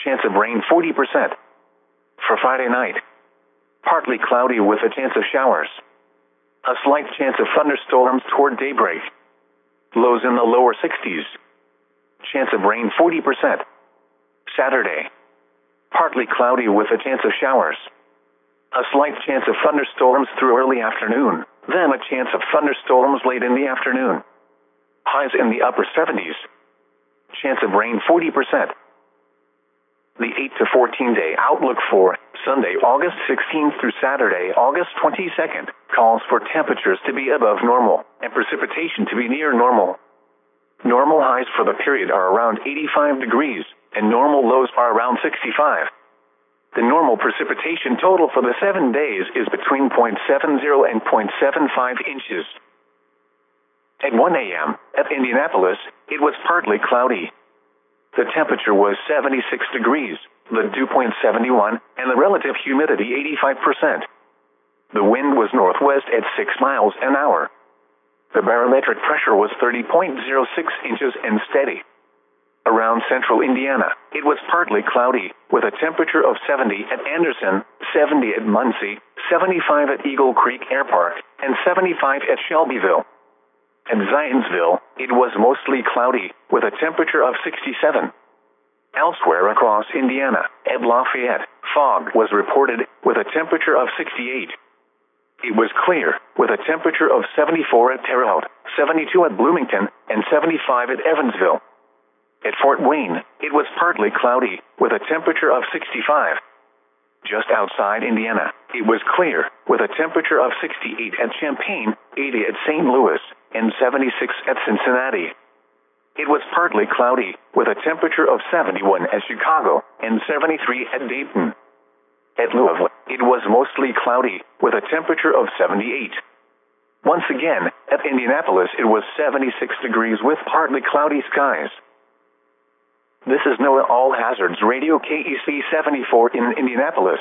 Chance of rain 40%. For Friday night, partly cloudy with a chance of showers. A slight chance of thunderstorms toward daybreak. Lows in the lower 60s. Chance of rain 40%. Saturday, partly cloudy with a chance of showers. A slight chance of thunderstorms through early afternoon, then a chance of thunderstorms late in the afternoon. Highs in the upper 70s. Chance of rain 40%. The 8 to 14 day outlook for Sunday, August 16th through Saturday, August 22nd, calls for temperatures to be above normal and precipitation to be near normal. Normal highs for the period are around 85 degrees, and normal lows are around 65. The normal precipitation total for the 7 days is between 0.70 and 0.75 inches. At 1 a.m., at Indianapolis, it was partly cloudy. The temperature was 76 degrees, the dew point 71, and the relative humidity 85%. The wind was northwest at 6 miles an hour. The barometric pressure was 30.06 inches and steady. Around central Indiana, it was partly cloudy, with a temperature of 70 at Anderson, 70 at Muncie, 75 at Eagle Creek Air Park, and 75 at Shelbyville. At Zionsville, it was mostly cloudy, with a temperature of 67. Elsewhere across Indiana, at Lafayette, fog was reported, with a temperature of 68. It was clear, with a temperature of 74 at Terre Haute, 72 at Bloomington, and 75 at Evansville. At Fort Wayne, it was partly cloudy, with a temperature of 65. Just outside Indiana, it was clear, with a temperature of 68 at Champaign, 80 at St. Louis, and 76 at Cincinnati. It was partly cloudy, with a temperature of 71 at Chicago, and 73 at Dayton. At Louisville, it was mostly cloudy, with a temperature of 78. Once again, at Indianapolis, it was 76 degrees with partly cloudy skies. This is NOAA All Hazards Radio KEC 74 in Indianapolis.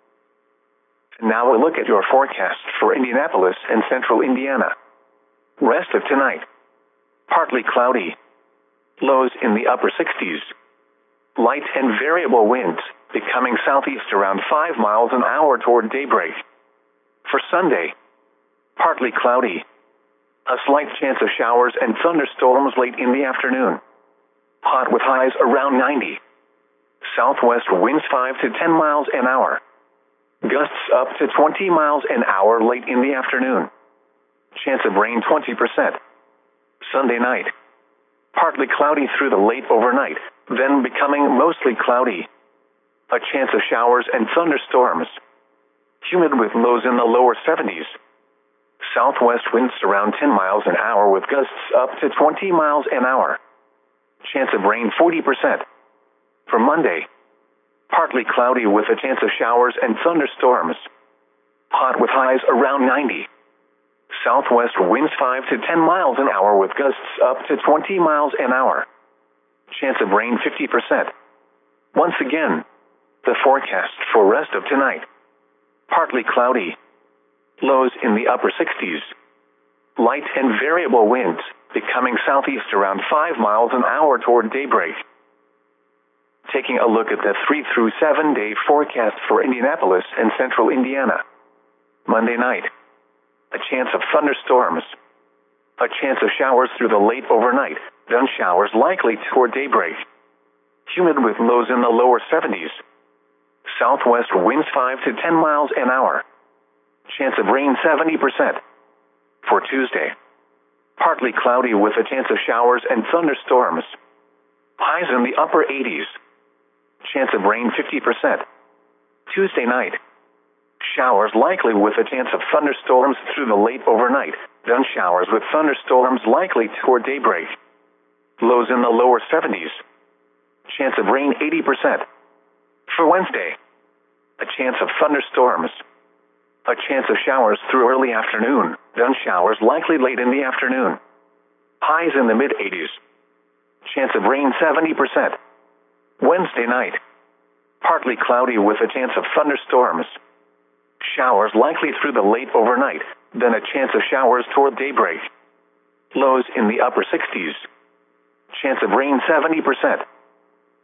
Now a look at your forecast for Indianapolis and central Indiana. Rest of tonight. Partly cloudy. Lows in the upper 60s. Light and variable winds, becoming southeast around 5 miles an hour toward daybreak. For Sunday, partly cloudy. A slight chance of showers and thunderstorms late in the afternoon. Hot with highs around 90. Southwest winds 5 to 10 miles an hour. Gusts up to 20 miles an hour late in the afternoon. Chance of rain 20%. Sunday night. Partly cloudy through the late overnight, then becoming mostly cloudy. A chance of showers and thunderstorms. Humid with lows in the lower 70s. Southwest winds around 10 miles an hour with gusts up to 20 miles an hour. Chance of rain 40%. For Monday, partly cloudy with a chance of showers and thunderstorms. Hot with highs around 90. Southwest winds 5 to 10 miles an hour with gusts up to 20 miles an hour. Chance of rain 50%. Once again, the forecast for rest of tonight. Partly cloudy. Lows in the upper 60s. Light and variable winds, becoming southeast around 5 miles an hour toward daybreak. Taking a look at the 3 through 7 day forecast for Indianapolis and central Indiana. Monday night. A chance of thunderstorms. A chance of showers through the late overnight, then showers likely toward daybreak. Humid with lows in the lower 70s. Southwest winds 5 to 10 miles an hour. Chance of rain 70%. For Tuesday, partly cloudy with a chance of showers and thunderstorms. Highs in the upper 80s. Chance of rain 50%. Tuesday night, showers likely with a chance of thunderstorms through the late overnight, then showers with thunderstorms likely toward daybreak. Lows in the lower 70s. Chance of rain 80%. For Wednesday, a chance of thunderstorms. A chance of showers through early afternoon, then showers likely late in the afternoon. Highs in the mid-80s. Chance of rain 70%. Wednesday night, partly cloudy with a chance of thunderstorms. Showers likely through the late overnight, then a chance of showers toward daybreak. Lows in the upper 60s. Chance of rain 70%.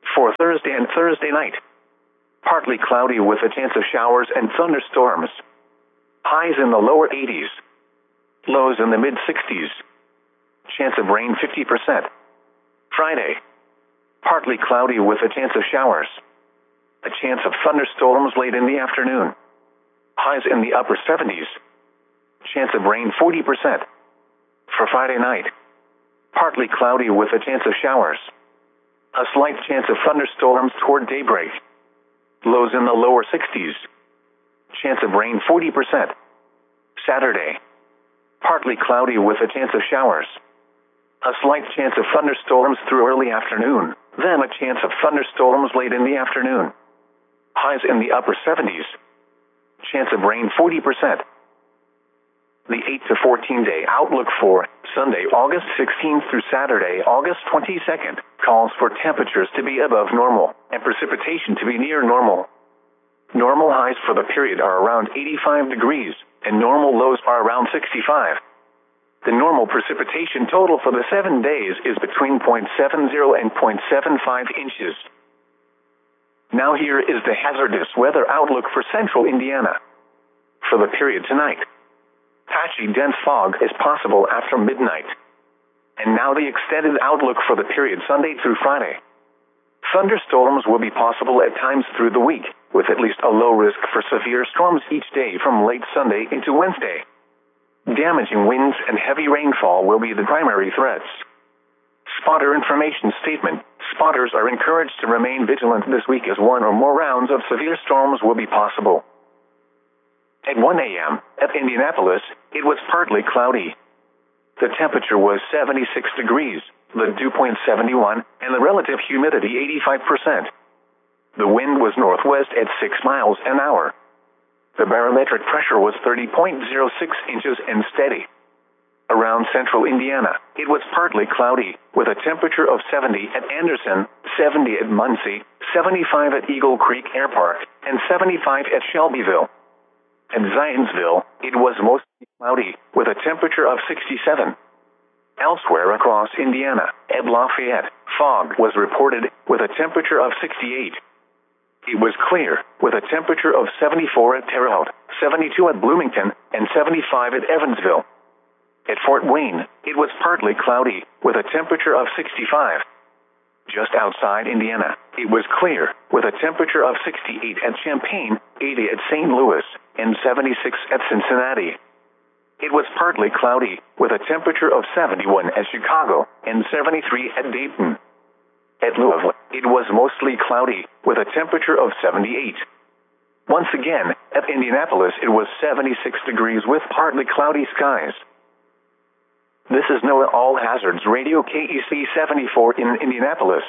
For Thursday and Thursday night, partly cloudy with a chance of showers and thunderstorms. Highs in the lower 80s. Lows in the mid-60s. Chance of rain 50%. Friday, partly cloudy with a chance of showers. A chance of thunderstorms late in the afternoon. Highs in the upper 70s. Chance of rain 40%. For Friday night, partly cloudy with a chance of showers. A slight chance of thunderstorms toward daybreak. Lows in the lower 60s. Chance of rain 40%. Saturday, partly cloudy with a chance of showers. A slight chance of thunderstorms through early afternoon, then a chance of thunderstorms late in the afternoon. Highs in the upper 70s. Chance of rain 40%. The 8 to 14 day outlook for Sunday, August 16th through Saturday, August 22nd, calls for temperatures to be above normal and precipitation to be near normal. Normal highs for the period are around 85 degrees, and normal lows are around 65. The normal precipitation total for the 7 days is between 0.70 and 0.75 inches. Now here is the hazardous weather outlook for central Indiana. For the period tonight, patchy dense fog is possible after midnight. And now the extended outlook for the period Sunday through Friday. Thunderstorms will be possible at times through the week, with at least a low risk for severe storms each day from late Sunday into Wednesday. Damaging winds and heavy rainfall will be the primary threats. Spotter information statement. Spotters are encouraged to remain vigilant this week as one or more rounds of severe storms will be possible. At 1 a.m., at Indianapolis, it was partly cloudy. The temperature was 76 degrees, the dew point 71, and the relative humidity 85%. The wind was northwest at 6 miles an hour. The barometric pressure was 30.06 inches and steady. Around central Indiana, it was partly cloudy, with a temperature of 70 at Anderson, 70 at Muncie, 75 at Eagle Creek Air Park, and 75 at Shelbyville. At Zionsville, it was mostly cloudy, with a temperature of 67. Elsewhere across Indiana, at Lafayette, fog was reported, with a temperature of 68. It was clear, with a temperature of 74 at Terre Haute, 72 at Bloomington, and 75 at Evansville. At Fort Wayne, it was partly cloudy, with a temperature of 65. Just outside Indiana, it was clear, with a temperature of 68 at Champaign, 80 at St. Louis, and 76 at Cincinnati. It was partly cloudy, with a temperature of 71 at Chicago, and 73 at Dayton. At Louisville, it was mostly cloudy, with a temperature of 78. Once again, at Indianapolis, it was 76 degrees with partly cloudy skies. This is NOAA All Hazards Radio KEC 74 in Indianapolis.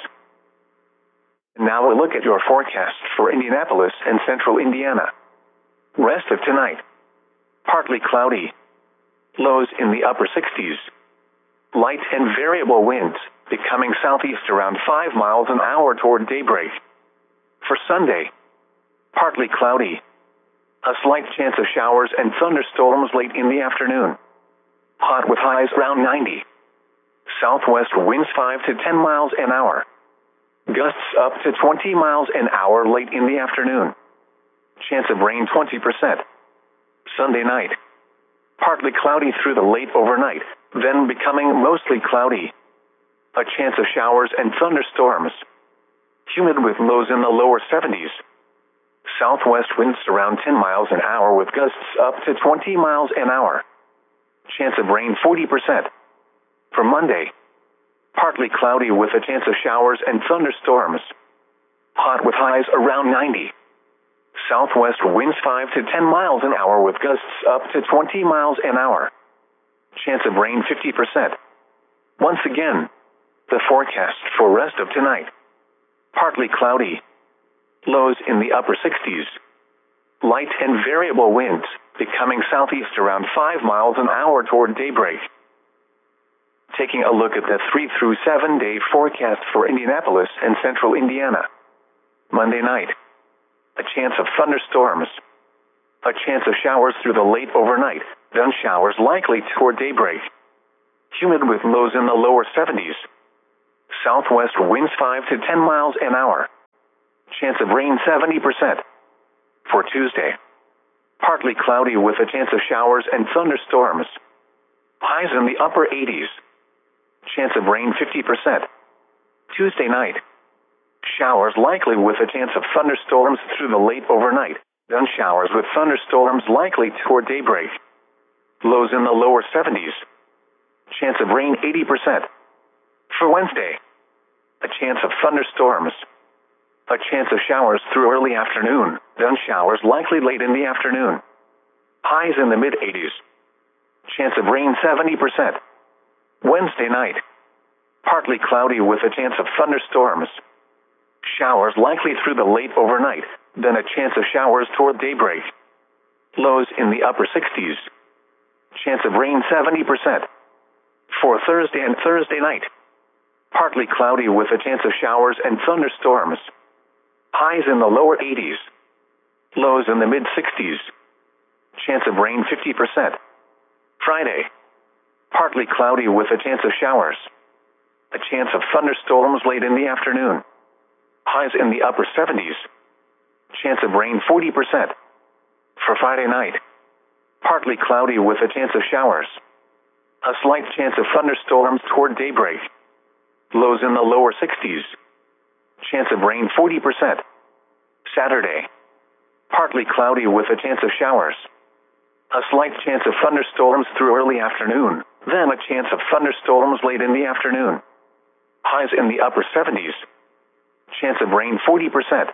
Now a look at your forecast for Indianapolis and central Indiana. Rest of tonight. Partly cloudy. Lows in the upper 60s. Light and variable winds, becoming southeast around 5 miles an hour toward daybreak. For Sunday, partly cloudy. A slight chance of showers and thunderstorms late in the afternoon. Hot with highs around 90. Southwest winds 5 to 10 miles an hour. Gusts up to 20 miles an hour late in the afternoon. Chance of rain 20%. Sunday night. Partly cloudy through the late overnight, then becoming mostly cloudy. A chance of showers and thunderstorms. Humid with lows in the lower 70s. Southwest winds around 10 miles an hour with gusts up to 20 miles an hour. Chance of rain 40%. For Monday, partly cloudy with a chance of showers and thunderstorms. Hot with highs around 90. Southwest winds 5 to 10 miles an hour with gusts up to 20 miles an hour. Chance of rain 50%. Once again, the forecast for rest of tonight. Partly cloudy. Lows in the upper 60s. Light and variable winds, becoming southeast around 5 miles an hour toward daybreak. Taking a look at the 3 through 7 day forecast for Indianapolis and central Indiana. Monday night. A chance of thunderstorms. A chance of showers through the late overnight, then showers likely toward daybreak. Humid with lows in the lower 70s. Southwest winds 5 to 10 miles an hour. Chance of rain 70%. For Tuesday, partly cloudy with a chance of showers and thunderstorms. Highs in the upper 80s. Chance of rain 50%. Tuesday night, showers likely with a chance of thunderstorms through the late overnight. Then showers with thunderstorms likely toward daybreak. Lows in the lower 70s. Chance of rain 80%. For Wednesday, a chance of thunderstorms. A chance of showers through early afternoon, then showers likely late in the afternoon. Highs in the mid-80s. Chance of rain 70%. Wednesday night, partly cloudy with a chance of thunderstorms. Showers likely through the late overnight, then a chance of showers toward daybreak. Lows in the upper 60s. Chance of rain 70%. For Thursday and Thursday night, partly cloudy with a chance of showers and thunderstorms. Highs in the lower 80s. Lows in the mid-60s. Chance of rain 50%. Friday, partly cloudy with a chance of showers. A chance of thunderstorms late in the afternoon. Highs in the upper 70s. Chance of rain 40%. For Friday night, partly cloudy with a chance of showers. A slight chance of thunderstorms toward daybreak. Lows in the lower 60s. Chance of rain 40%. Saturday, partly cloudy with a chance of showers. A slight chance of thunderstorms through early afternoon, then a chance of thunderstorms late in the afternoon. Highs in the upper 70s. Chance of rain 40%.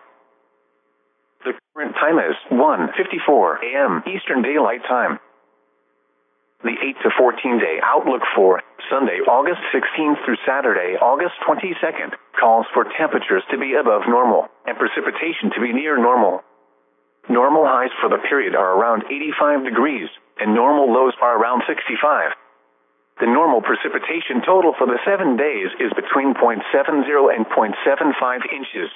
The current time is 1:54 a.m. Eastern Daylight Time. The 8 to 14 day outlook for Sunday, August 16th through Saturday, August 22nd, calls for temperatures to be above normal and precipitation to be near normal. Normal highs for the period are around 85 degrees, and normal lows are around 65. The normal precipitation total for the 7 days is between 0.70 and 0.75 inches.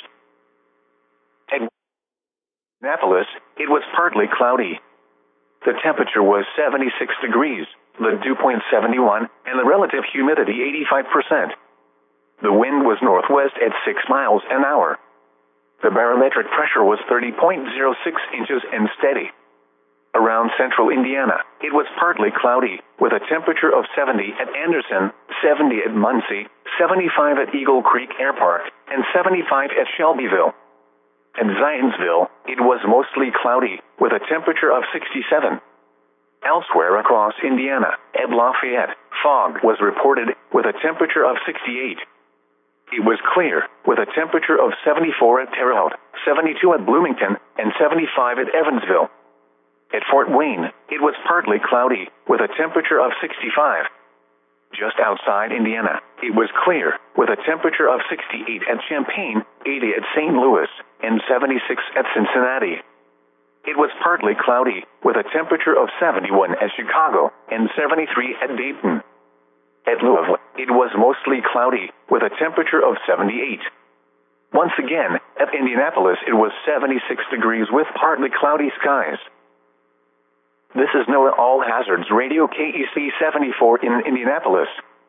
At Annapolis, it was partly cloudy. The temperature was 76 degrees, the dew point 71, and the relative humidity 85%. The wind was northwest at 6 miles an hour. The barometric pressure was 30.06 inches and steady. Around central Indiana, it was partly cloudy, with a temperature of 70 at Anderson, 70 at Muncie, 75 at Eagle Creek Air Park, and 75 at Shelbyville. At Zionsville, it was mostly cloudy, with a temperature of 67. Elsewhere across Indiana, at Lafayette, fog was reported, with a temperature of 68. It was clear, with a temperature of 74 at Terre Haute, 72 at Bloomington, and 75 at Evansville. At Fort Wayne, it was partly cloudy, with a temperature of 65. Just outside Indiana, it was clear, with a temperature of 68 at Champaign, 80 at St. Louis, and 76 at Cincinnati. It was partly cloudy, with a temperature of 71 at Chicago, and 73 at Dayton. At Louisville, it was mostly cloudy, with a temperature of 78. Once again, at Indianapolis, it was 76 degrees with partly cloudy skies. This is NOAA All Hazards Radio KEC 74 in Indianapolis.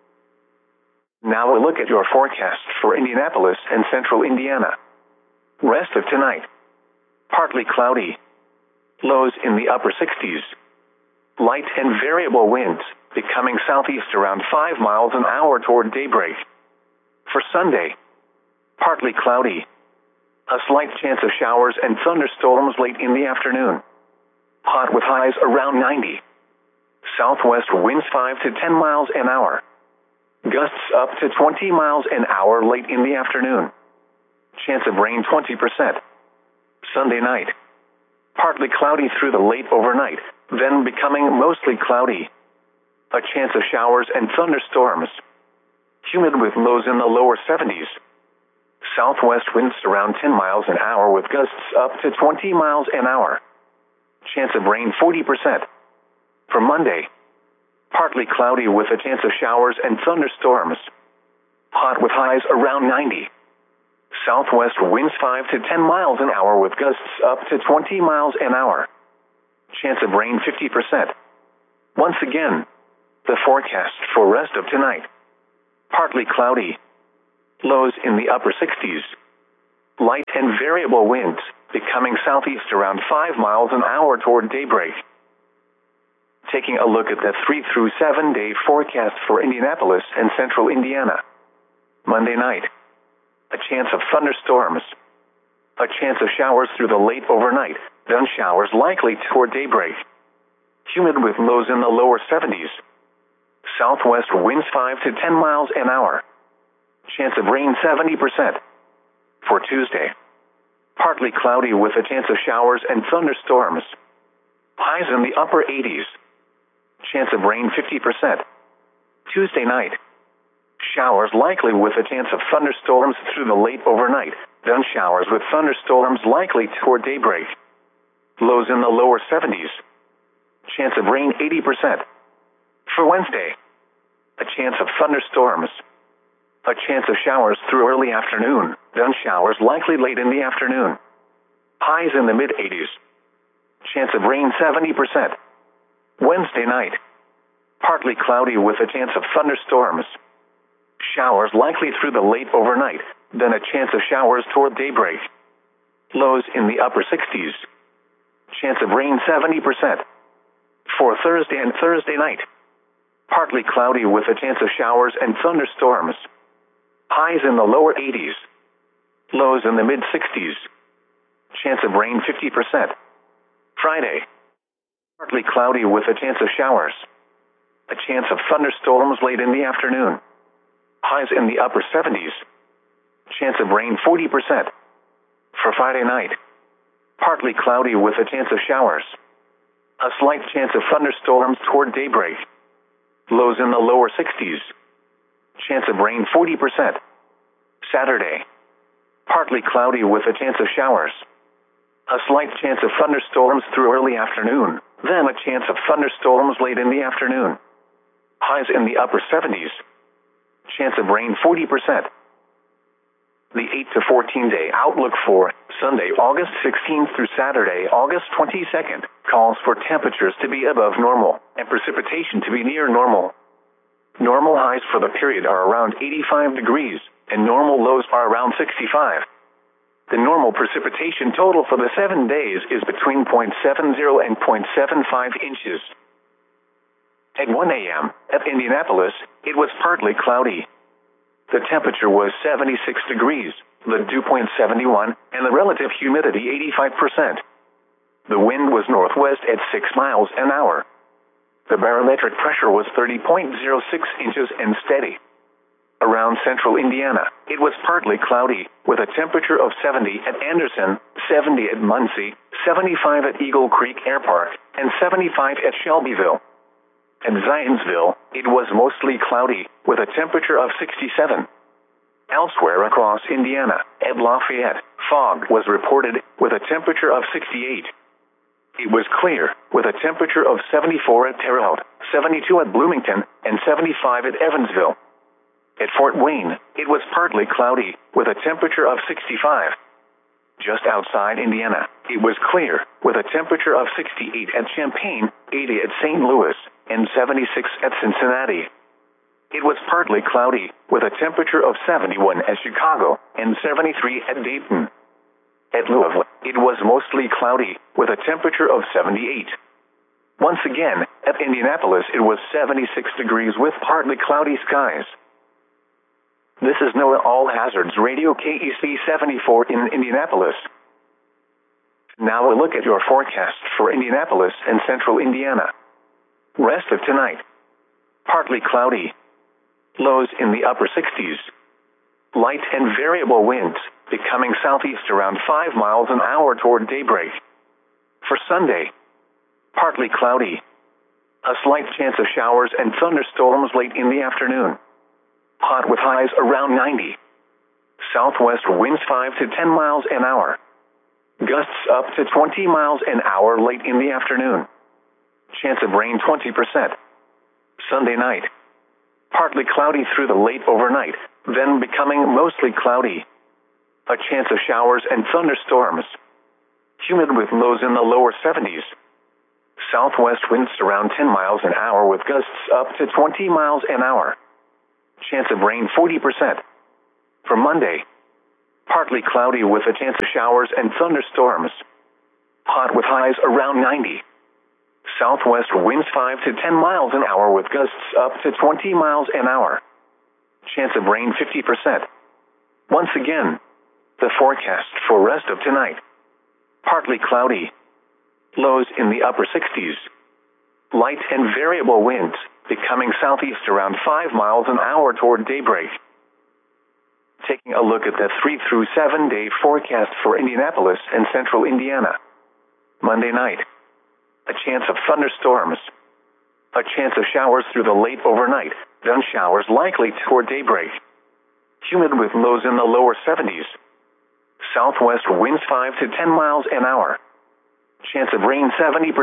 Now a look at your forecast for Indianapolis and central Indiana. Rest of tonight. Partly cloudy. Lows in the upper 60s. Light and variable winds, becoming southeast around 5 miles an hour toward daybreak. For Sunday, partly cloudy. A slight chance of showers and thunderstorms late in the afternoon. Hot with highs around 90. Southwest winds 5 to 10 miles an hour. Gusts up to 20 miles an hour late in the afternoon. Chance of rain 20%. Sunday night. Partly cloudy through the late overnight, then becoming mostly cloudy. A chance of showers and thunderstorms. Humid with lows in the lower 70s. Southwest winds around 10 miles an hour with gusts up to 20 miles an hour. Chance of rain 40%. For Monday, partly cloudy with a chance of showers and thunderstorms. Hot with highs around 90. Southwest winds 5 to 10 miles an hour with gusts up to 20 miles an hour. Chance of rain 50%. Once again, the forecast for rest of tonight. Partly cloudy. Lows in the upper 60s. Light and variable winds, becoming southeast around 5 miles an hour toward daybreak. Taking a look at the 3 through 7 day forecast for Indianapolis and central Indiana. Monday night. A chance of thunderstorms. A chance of showers through the late overnight, then showers likely toward daybreak. Humid with lows in the lower 70s. Southwest winds 5 to 10 miles an hour. Chance of rain 70%. For Tuesday. Partly cloudy with a chance of showers and thunderstorms. Highs in the upper 80s. Chance of rain 50%. Tuesday night. Showers likely with a chance of thunderstorms through the late overnight, then showers with thunderstorms likely toward daybreak. Lows in the lower 70s. Chance of rain 80%. For Wednesday. A chance of thunderstorms. A chance of showers through early afternoon, then showers likely late in the afternoon. Highs in the mid-80s. Chance of rain 70%. Wednesday night. Partly cloudy with a chance of thunderstorms. Showers likely through the late overnight, then a chance of showers toward daybreak. Lows in the upper 60s. Chance of rain 70%. For Thursday and Thursday night. Partly cloudy with a chance of showers and thunderstorms. Highs in the lower 80s. Lows in the mid-60s. Chance of rain 50%. Friday. Partly cloudy with a chance of showers. A chance of thunderstorms late in the afternoon. Highs in the upper 70s. Chance of rain 40%. For Friday night. Partly cloudy with a chance of showers. A slight chance of thunderstorms toward daybreak. Lows in the lower 60s. Chance of rain 40%. Saturday. Partly cloudy with a chance of showers. A slight chance of thunderstorms through early afternoon, then a chance of thunderstorms late in the afternoon. Highs in the upper 70s. Chance of rain 40%. The 8 to 14 day outlook for Sunday, August 16th through Saturday, August 22nd, calls for temperatures to be above normal and precipitation to be near normal. Normal highs for the period are around 85 degrees, and normal lows are around 65. The normal precipitation total for the 7 days is between 0.70 and 0.75 inches. At 1 a.m., at Indianapolis, it was partly cloudy. The temperature was 76 degrees, the dew point 71, and the relative humidity 85%. The wind was northwest at 6 miles an hour. The barometric pressure was 30.06 inches and steady. Around central Indiana, it was partly cloudy, with a temperature of 70 at Anderson, 70 at Muncie, 75 at Eagle Creek Air Park, and 75 at Shelbyville. At Zionsville, it was mostly cloudy, with a temperature of 67. Elsewhere across Indiana, at Lafayette, fog was reported, with a temperature of 68. It was clear, with a temperature of 74 at Terre Haute, 72 at Bloomington, and 75 at Evansville. At Fort Wayne, it was partly cloudy, with a temperature of 65. Just outside Indiana, it was clear, with a temperature of 68 at Champaign, 80 at St. Louis, and 76 at Cincinnati. It was partly cloudy, with a temperature of 71 at Chicago, and 73 at Dayton. At Louisville, it was mostly cloudy, with a temperature of 78. Once again, at Indianapolis it was 76 degrees with partly cloudy skies. This is NOAA All Hazards Radio KEC 74 in Indianapolis. Now a look at your forecast for Indianapolis and central Indiana. Rest of tonight. Partly cloudy. Lows in the upper 60s. Light and variable winds, becoming southeast around 5 miles an hour toward daybreak. For Sunday. Partly cloudy. A slight chance of showers and thunderstorms late in the afternoon. Hot with highs around 90. Southwest winds 5 to 10 miles an hour. Gusts up to 20 miles an hour late in the afternoon. Chance of rain 20%. Sunday night. Partly cloudy through the late overnight, then becoming mostly cloudy. A chance of showers and thunderstorms. Humid with lows in the lower 70s. Southwest winds around 10 miles an hour with gusts up to 20 miles an hour. Chance of rain 40%. For Monday, partly cloudy with a chance of showers and thunderstorms. Hot with highs around 90. Southwest winds 5 to 10 miles an hour with gusts up to 20 miles an hour. Chance of rain 50%. Once again, the forecast for rest of tonight. Partly cloudy. Lows in the upper 60s. Light and variable winds, becoming southeast around 5 miles an hour toward daybreak. Taking a look at the 3 through 7 day forecast for Indianapolis and central Indiana. Monday night. A chance of thunderstorms. A chance of showers through the late overnight, then showers likely toward daybreak. Humid with lows in the lower 70s. Southwest winds 5 to 10 miles an hour. Chance of rain 70%.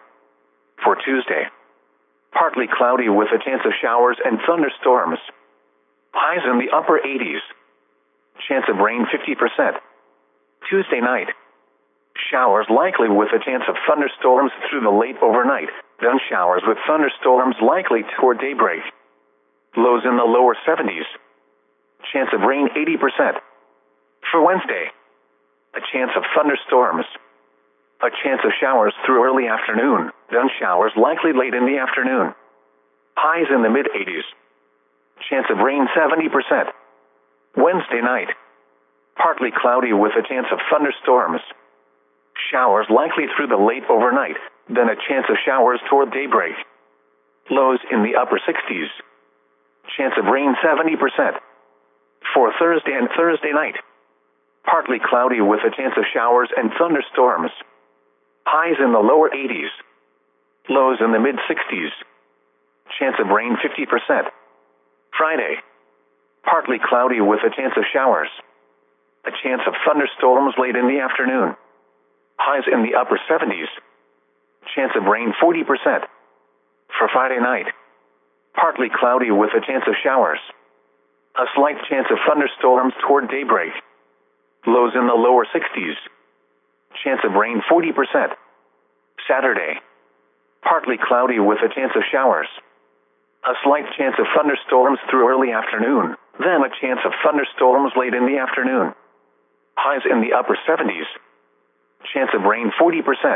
For Tuesday, partly cloudy with a chance of showers and thunderstorms. Highs in the upper 80s. Chance of rain 50%. Tuesday night, showers likely with a chance of thunderstorms through the late overnight, then showers with thunderstorms likely toward daybreak. Lows in the lower 70s. Chance of rain 80%. For Wednesday, a chance of thunderstorms. A chance of showers through early afternoon, then showers likely late in the afternoon. Highs in the mid-80s. Chance of rain 70%. Wednesday night, partly cloudy with a chance of thunderstorms. Showers likely through the late overnight, then a chance of showers toward daybreak. Lows in the upper 60s. Chance of rain 70%. For Thursday and Thursday night, partly cloudy with a chance of showers and thunderstorms. Highs in the lower 80s. Lows in the mid-60s. Chance of rain 50%. Friday, partly cloudy with a chance of showers. A chance of thunderstorms late in the afternoon. Highs in the upper 70s. Chance of rain 40%. For Friday night, partly cloudy with a chance of showers. A slight chance of thunderstorms toward daybreak. Lows in the lower 60s. Chance of rain 40%. Saturday, partly cloudy with a chance of showers. A slight chance of thunderstorms through early afternoon, then a chance of thunderstorms late in the afternoon. Highs in the upper 70s. Chance of rain 40%.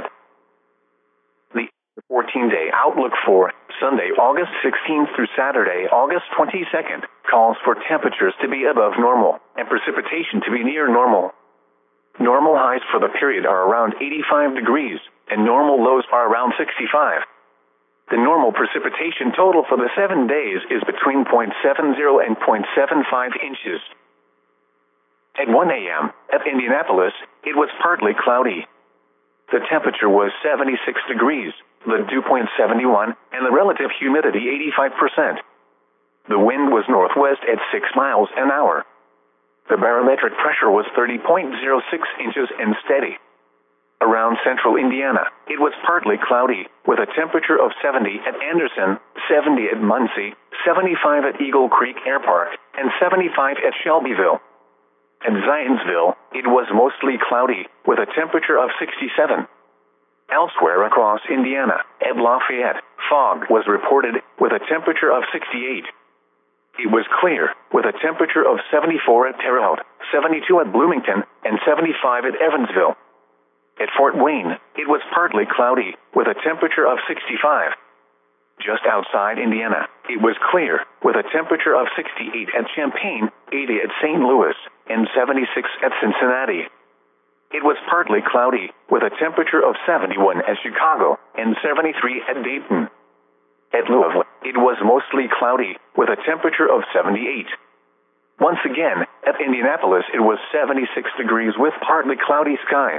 The 14-day outlook for Sunday, August 16th through Saturday, August 22nd, calls for temperatures to be above normal and precipitation to be near normal. Normal highs for the period are around 85 degrees, and normal lows are around 65. The normal precipitation total for the 7 days is between 0.70 and 0.75 inches. At 1 a.m., at Indianapolis, it was partly cloudy. The temperature was 76 degrees, the dew point 71, and the relative humidity 85%. The wind was northwest at 6 miles an hour. The barometric pressure was 30.06 inches and steady. Around central Indiana, it was partly cloudy, with a temperature of 70 at Anderson, 70 at Muncie, 75 at Eagle Creek Air Park, and 75 at Shelbyville. At Zionsville, it was mostly cloudy, with a temperature of 67. Elsewhere across Indiana, at Lafayette, fog was reported, with a temperature of 68. It was clear, with a temperature of 74 at Terre Haute, 72 at Bloomington, and 75 at Evansville. At Fort Wayne, it was partly cloudy, with a temperature of 65. Just outside Indiana, it was clear, with a temperature of 68 at Champaign, 80 at St. Louis, and 76 at Cincinnati. It was partly cloudy, with a temperature of 71 at Chicago, and 73 at Dayton. At Louisville, it was mostly cloudy, with a temperature of 78. Once again, at Indianapolis, it was 76 degrees with partly cloudy skies.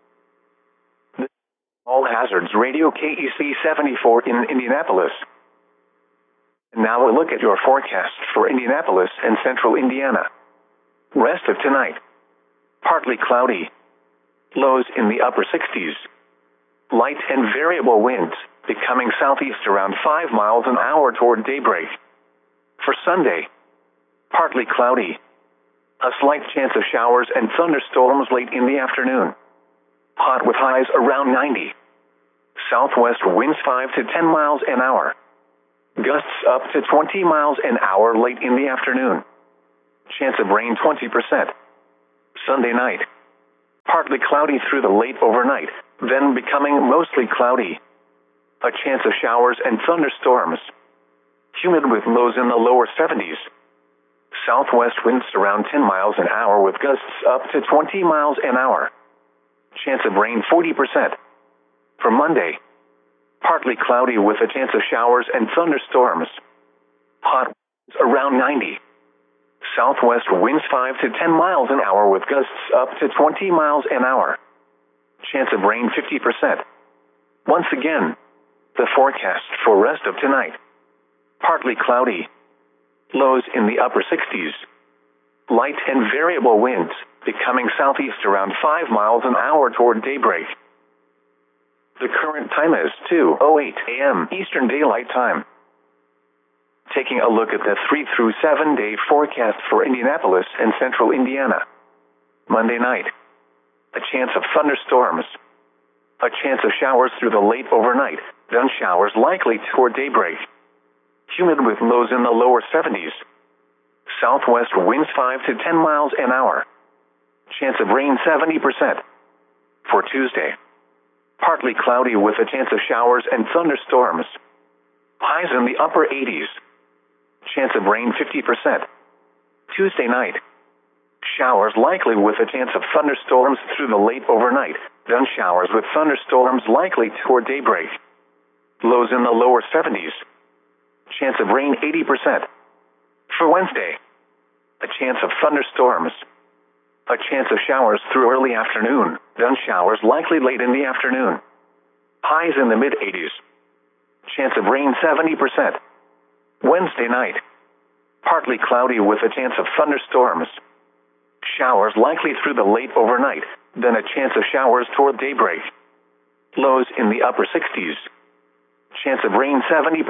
All Hazards Radio KEC 74 in Indianapolis. Now a look at your forecast for Indianapolis and central Indiana. Rest of tonight. Partly cloudy. Lows in the upper 60s. Light and variable winds, becoming southeast around 5 miles an hour toward daybreak. For Sunday, partly cloudy. A slight chance of showers and thunderstorms late in the afternoon. Hot with highs around 90. Southwest winds 5 to 10 miles an hour. Gusts up to 20 miles an hour late in the afternoon. Chance of rain 20%. Sunday night. Partly cloudy through the late overnight, then becoming mostly cloudy. A chance of showers and thunderstorms. Humid with lows in the lower 70s. Southwest winds around 10 miles an hour with gusts up to 20 miles an hour. Chance of rain 40%. For Monday. Partly cloudy with a chance of showers and thunderstorms. Hot winds around 90. Southwest winds 5 to 10 miles an hour with gusts up to 20 miles an hour. Chance of rain 50%. Once again, the forecast for rest of tonight. Partly cloudy. Lows in the upper 60s. Light and variable winds, becoming southeast around 5 miles an hour toward daybreak. The current time is 2:08 a.m. Eastern Daylight Time. Taking a look at the 3 through 7 day forecast for Indianapolis and central Indiana. Monday night. A chance of thunderstorms. A chance of showers through the late overnight, then showers likely toward daybreak. Humid with lows in the lower 70s. Southwest winds 5 to 10 miles an hour. Chance of rain 70%. For Tuesday. Partly cloudy with a chance of showers and thunderstorms. Highs in the upper 80s. Chance of rain 50%. Tuesday night. Showers likely with a chance of thunderstorms through the late overnight, then showers with thunderstorms likely toward daybreak. Lows in the lower 70s. Chance of rain 80%. For Wednesday. A chance of thunderstorms. A chance of showers through early afternoon, then showers likely late in the afternoon. Highs in the mid-80s. Chance of rain 70%. Wednesday night. Partly cloudy with a chance of thunderstorms. Showers likely through the late overnight, then a chance of showers toward daybreak. Lows in the upper 60s. Chance of rain 70%.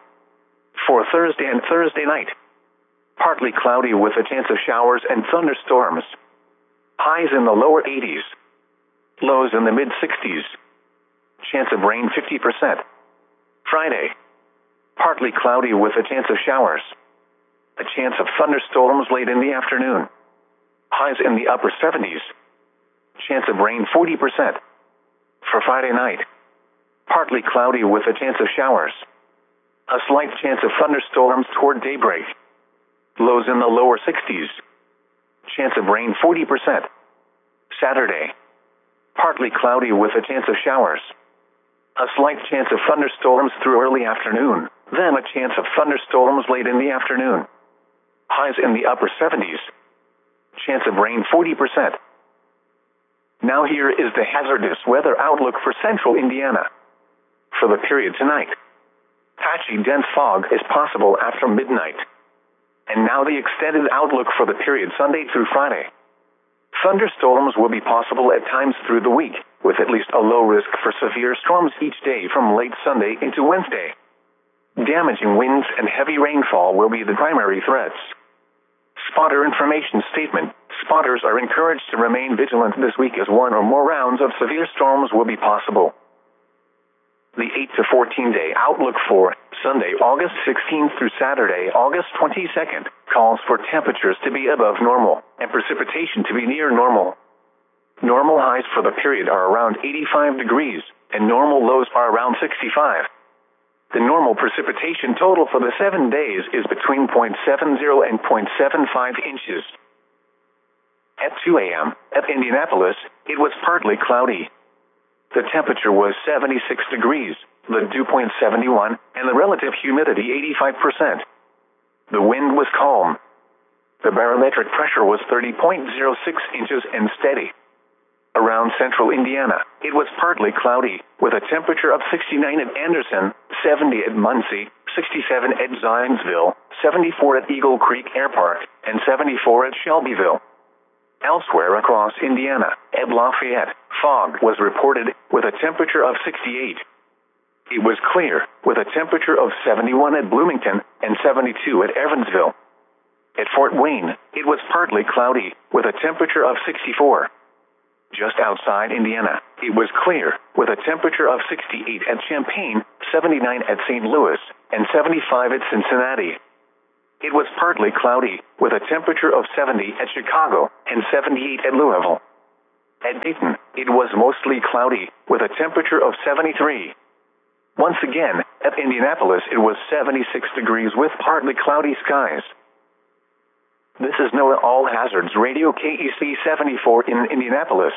For Thursday and Thursday night. Partly cloudy with a chance of showers and thunderstorms. Highs in the lower 80s. Lows in the mid-60s. Chance of rain 50%. Friday. Partly cloudy with a chance of showers. A chance of thunderstorms late in the afternoon. Highs in the upper 70s. Chance of rain 40%. For Friday night. Partly cloudy with a chance of showers. A slight chance of thunderstorms toward daybreak. Lows in the lower 60s. Chance of rain 40%. Saturday. Partly cloudy with a chance of showers. A slight chance of thunderstorms through early afternoon, then a chance of thunderstorms late in the afternoon. Highs in the upper 70s. Chance of rain 40%. Now here is the hazardous weather outlook for central Indiana. For the period tonight. Patchy dense fog is possible after midnight. And now the extended outlook for the period Sunday through Friday. Thunderstorms will be possible at times through the week, with at least a low risk for severe storms each day from late Sunday into Wednesday. Damaging winds and heavy rainfall will be the primary threats. Spotter information statement. Spotters are encouraged to remain vigilant this week as one or more rounds of severe storms will be possible. The 8 to 14 day outlook for Sunday, August 16th through Saturday, August 22nd, calls for temperatures to be above normal and precipitation to be near normal. Normal highs for the period are around 85 degrees, and normal lows are around 65. The normal precipitation total for the 7 days is between 0.70 and 0.75 inches. At 2 a.m., at Indianapolis, it was partly cloudy. The temperature was 76 degrees, the dew point 71, and the relative humidity 85%. The wind was calm. The barometric pressure was 30.06 inches and steady. Around central Indiana, it was partly cloudy, with a temperature of 69 at Anderson, 70 at Muncie, 67 at Zionsville, 74 at Eagle Creek Air Park, and 74 at Shelbyville. Elsewhere across Indiana, at Lafayette, fog was reported with a temperature of 68. It was clear, with a temperature of 71 at Bloomington and 72 at Evansville. At Fort Wayne, it was partly cloudy, with a temperature of 64. Just outside Indiana, it was clear, with a temperature of 68 at Champaign, 79 at St. Louis, and 75 at Cincinnati. it was partly cloudy, with a temperature of 70 at Chicago and 78 at Louisville. At Dayton, it was mostly cloudy, with a temperature of 73. Once again, at Indianapolis it was 76 degrees with partly cloudy skies. This is NOAA All Hazards Radio KEC 74 in Indianapolis.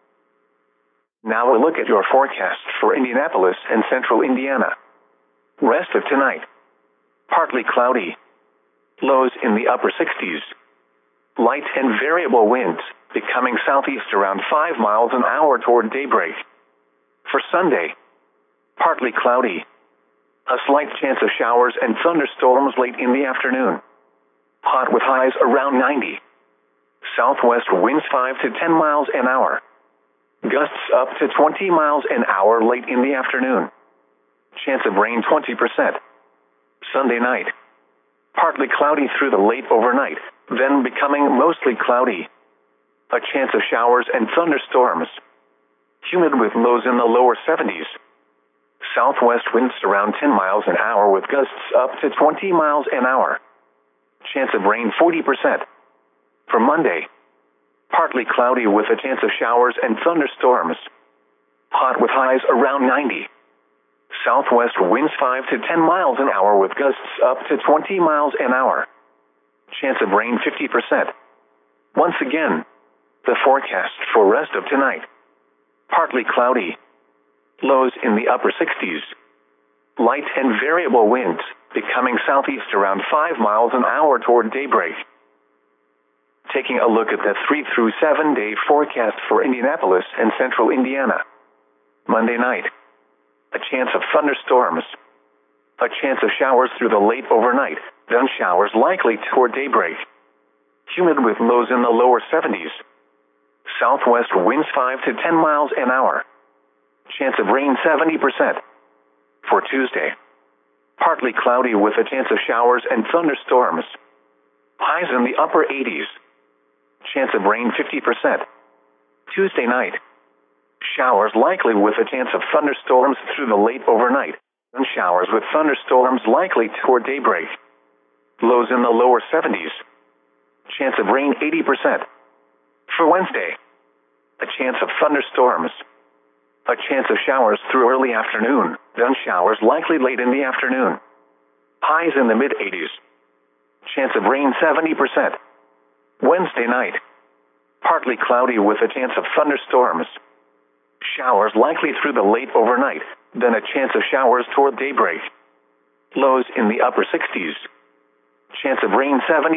Now a look at your forecast for Indianapolis and central Indiana. Rest of tonight. Partly cloudy. Lows in the upper 60s. Light and variable winds, becoming southeast around 5 miles an hour toward daybreak. For Sunday, partly cloudy. A slight chance of showers and thunderstorms late in the afternoon. Hot with highs around 90. Southwest winds 5 to 10 miles an hour. Gusts up to 20 miles an hour late in the afternoon. Chance of rain 20%. Sunday night. Partly cloudy through the late overnight, then becoming mostly cloudy. A chance of showers and thunderstorms. Humid with lows in the lower 70s. Southwest winds around 10 miles an hour with gusts up to 20 miles an hour. Chance of rain 40%. For Monday, partly cloudy with a chance of showers and thunderstorms. Hot with highs around 90. Southwest winds 5 to 10 miles an hour with gusts up to 20 miles an hour. Chance of rain 50%. Once again, the forecast for rest of tonight. Partly cloudy. Lows in the upper 60s. Light and variable winds, becoming southeast around 5 miles an hour toward daybreak. Taking a look at the 3 through 7 day forecast for Indianapolis and central Indiana. Monday night. A chance of thunderstorms. A chance of showers through the late overnight, then showers likely toward daybreak. Humid with lows in the lower 70s. Southwest winds 5 to 10 miles an hour. Chance of rain 70%. For Tuesday, partly cloudy with a chance of showers and thunderstorms. Highs in the upper 80s. Chance of rain 50%. Tuesday night, showers likely with a chance of thunderstorms through the late overnight, and showers with thunderstorms likely toward daybreak. Lows in the lower 70s. Chance of rain 80%. For Wednesday, a chance of thunderstorms. A chance of showers through early afternoon, then showers likely late in the afternoon. Highs in the mid-80s. Chance of rain 70%. Wednesday night, partly cloudy with a chance of thunderstorms. Showers likely through the late overnight, then a chance of showers toward daybreak. Lows in the upper 60s. Chance of rain 70%.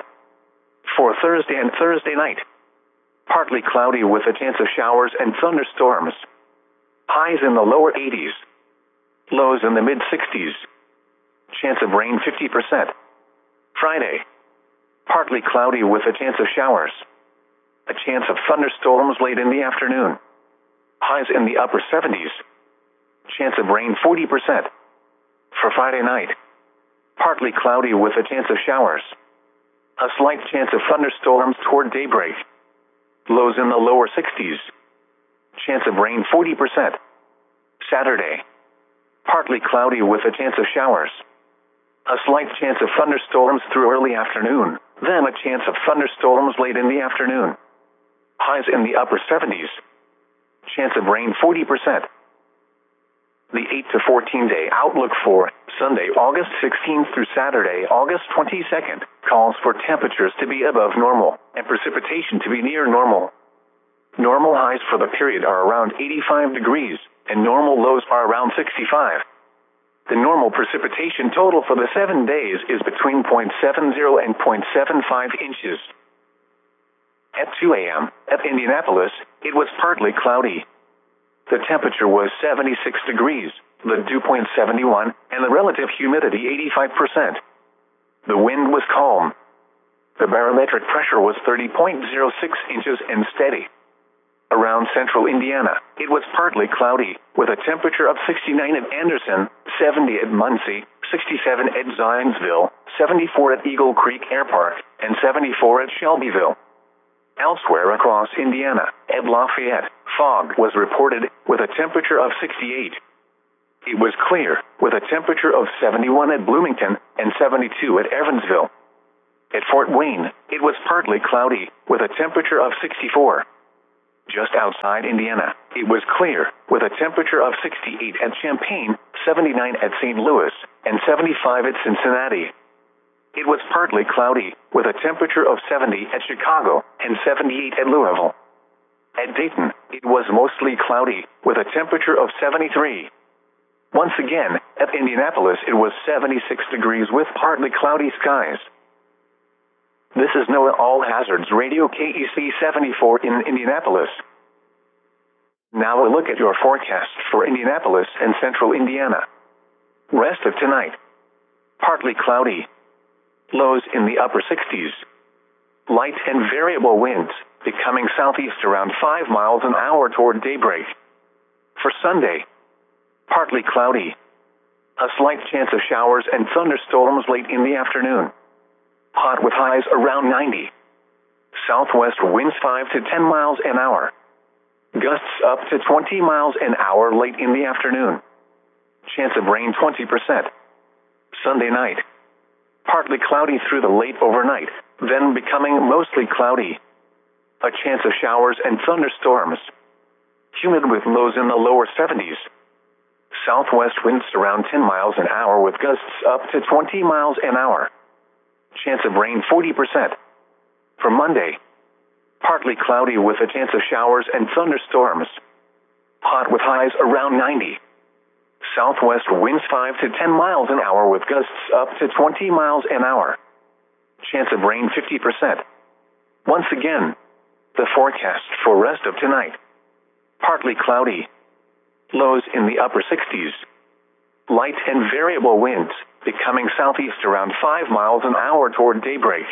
For Thursday and Thursday night, partly cloudy with a chance of showers and thunderstorms. Highs in the lower 80s. Lows in the mid-60s. Chance of rain 50%. Friday, partly cloudy with a chance of showers. A chance of thunderstorms late in the afternoon. Highs in the upper 70s. Chance of rain 40%. For Friday night, partly cloudy with a chance of showers. A slight chance of thunderstorms toward daybreak. Lows in the lower 60s. Chance of rain 40%. Saturday, partly cloudy with a chance of showers. A slight chance of thunderstorms through early afternoon, then a chance of thunderstorms late in the afternoon. Highs in the upper 70s. Chance of rain 40%. The 8 to 14 day outlook for Sunday, August 16th through Saturday, August 22nd, calls for temperatures to be above normal and precipitation to be near normal. Normal highs for the period are around 85 degrees, and normal lows are around 65. The normal precipitation total for the 7 days is between 0.70 and 0.75 inches. At 2 a.m., at Indianapolis, it was partly cloudy. The temperature was 76 degrees, the dew point 71, and the relative humidity 85%. The wind was calm. The barometric pressure was 30.06 inches and steady. Around central Indiana, it was partly cloudy, with a temperature of 69 at Anderson, 70 at Muncie, 67 at Zionsville, 74 at Eagle Creek Air Park, and 74 at Shelbyville. Elsewhere across Indiana, at Lafayette, fog was reported, with a temperature of 68. It was clear, with a temperature of 71 at Bloomington and 72 at Evansville. At Fort Wayne, it was partly cloudy, with a temperature of 64. Just outside Indiana, it was clear, with a temperature of 68 at Champaign, 79 at St. Louis, and 75 at Cincinnati. It was partly cloudy, with a temperature of 70 at Chicago, and 78 at Louisville. At Dayton, it was mostly cloudy, with a temperature of 73. Once again, at Indianapolis it was 76 degrees with partly cloudy skies. This is NOAA All Hazards Radio KEC 74 in Indianapolis. Now a look at your forecast for Indianapolis and central Indiana. Rest of tonight. Partly cloudy. Lows in the upper 60s. Light and variable winds, becoming southeast around 5 miles an hour toward daybreak. For Sunday, partly cloudy. A slight chance of showers and thunderstorms late in the afternoon. Hot with highs around 90. Southwest winds 5 to 10 miles an hour. Gusts up to 20 miles an hour late in the afternoon. Chance of rain 20%. Sunday night. Partly cloudy through the late overnight, then becoming mostly cloudy. A chance of showers and thunderstorms. Humid with lows in the lower 70s. Southwest winds around 10 miles an hour with gusts up to 20 miles an hour. Chance of rain 40%. For Monday, partly cloudy with a chance of showers and thunderstorms. Hot with highs around 90. Southwest winds 5 to 10 miles an hour with gusts up to 20 miles an hour. Chance of rain 50%. Once again, the forecast for rest of tonight. Partly cloudy. Lows in the upper 60s. Light and variable winds, becoming southeast around 5 miles an hour toward daybreak.